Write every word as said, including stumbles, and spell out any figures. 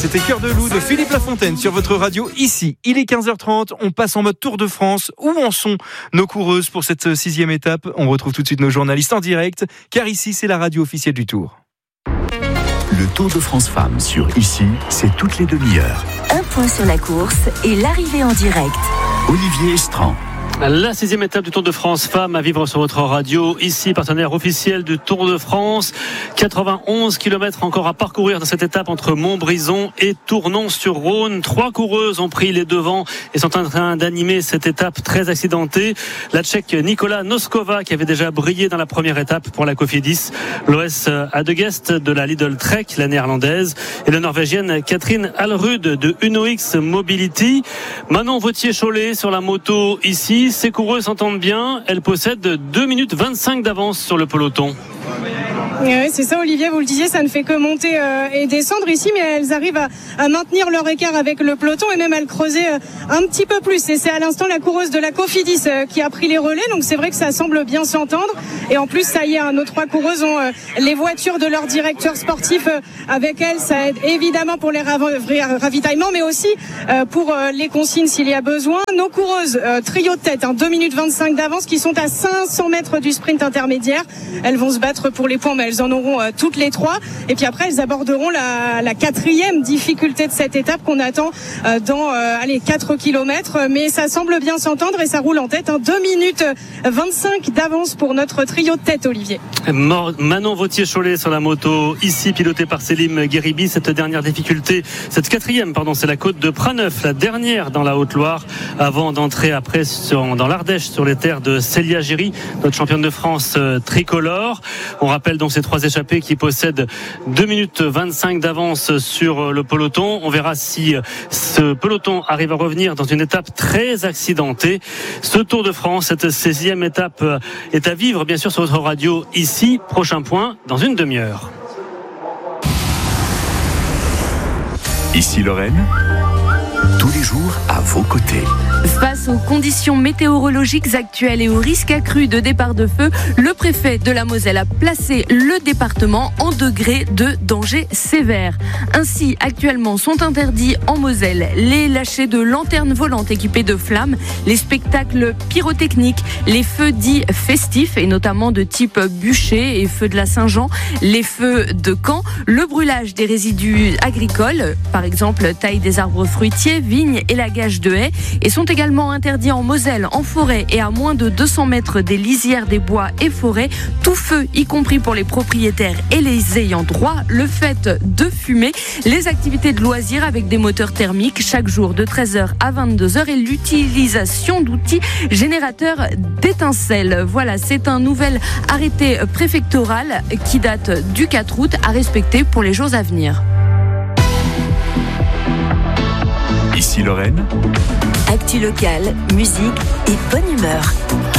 C'était Cœur de loup de Philippe Lafontaine sur votre radio ici. Il est quinze heures trente, on passe en mode Tour de France. Où en sont nos coureuses pour cette sixième étape? On retrouve tout de suite nos journalistes en direct, car ici c'est la radio officielle du Tour. Le Tour de France Femmes sur Ici, c'est toutes les demi-heures. Un point sur la course et l'arrivée en direct. Olivier Estran. La sixième étape du Tour de France Femmes à vivre sur votre radio. Ici, partenaire officiel du Tour de France. quatre-vingt-onze kilomètres encore à parcourir dans cette étape entre Montbrison et Tournon-sur-Rhône. Trois coureuses ont pris les devants et sont en train d'animer cette étape très accidentée. La Tchèque Nikola Noskova, qui avait déjà brillé dans la première étape pour la Cofidis. L'O S Adegest de la Lidl Trek, la néerlandaise. Et la Norvégienne Catherine Alrud de Uno X Mobility. Manon Vautier-Cholet sur la moto ici. Ces coureuses s'entendent bien, elles possèdent deux minutes vingt-cinq d'avance sur le peloton. Oui, c'est ça Olivier, vous le disiez, ça ne fait que monter euh, et descendre ici, mais elles arrivent à, à maintenir leur écart avec le peloton et même à le creuser euh, un petit peu plus. Et c'est à l'instant la coureuse de la Cofidis euh, qui a pris les relais, donc c'est vrai que ça semble bien s'entendre. Et en plus, ça y est, hein, nos trois coureuses ont euh, les voitures de leur directeur sportif euh, avec elles. Ça aide évidemment pour les rav- ravitaillements, mais aussi euh, pour euh, les consignes s'il y a besoin. Nos coureuses, euh, trio de tête, hein, deux minutes vingt-cinq d'avance, qui sont à cinq cents mètres du sprint intermédiaire. Elles vont se battre pour les points, mais elles en auront euh, toutes les trois. Et puis après, elles aborderont la, la quatrième difficulté de cette étape qu'on attend euh, dans euh, allez, quatre kilomètres. Mais ça semble bien s'entendre et ça roule en tête. Hein, deux minutes vingt-cinq d'avance pour notre trio de tête, Olivier. Manon Vautier-Cholet sur la moto, ici pilotée par Célim Guéribi. Cette dernière difficulté, cette quatrième, pardon, c'est la côte de Praneuf, la dernière dans la Haute-Loire, avant d'entrer après sur, dans l'Ardèche, sur les terres de Célia Giry, notre championne de France euh, tricolore. On rappelle donc ces trois échappés qui possèdent deux minutes vingt-cinq d'avance sur le peloton. On verra si ce peloton arrive à revenir dans une étape très accidentée. Ce Tour de France, cette sixième étape est à vivre bien sûr sur votre radio ici. Prochain point dans une demi-heure. Ici Lorraine, tous les jours à vos côtés. Face aux conditions météorologiques actuelles et au risque accru de départ de feu, le préfet de la Moselle a placé le département en degré de danger sévère. Ainsi, actuellement sont interdits en Moselle les lâchers de lanternes volantes équipées de flammes, les spectacles pyrotechniques, les feux dits festifs et notamment de type bûcher et feux de la Saint-Jean, les feux de camp, le brûlage des résidus agricoles, par exemple taille des arbres fruitiers, vignes, élagage de haies, et sont également interdits en Moselle, en forêt et à moins de deux cents mètres des lisières des bois et forêts. Tout feu, y compris pour les propriétaires et les ayants droit, le fait de fumer, les activités de loisirs avec des moteurs thermiques chaque jour de treize heures à vingt-deux heures et l'utilisation d'outils générateurs d'étincelles. Voilà, c'est un nouvel arrêté préfectoral qui date du quatre août à respecter pour les jours à venir. Ici Lorraine, Actu locale, musique et bonne humeur.